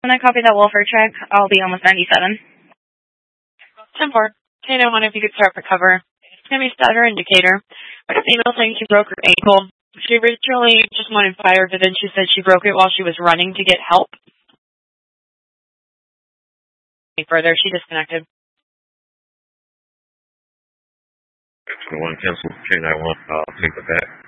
When I copy that Wolford check, I'll be almost 97. 10-4. K91, if you could start recover. Tammy's status indicator. I got an email saying she broke her ankle. She originally just wanted fire, but then she said she broke it while she was running to get help. Further, she disconnected. K21, cancel K91, take the back.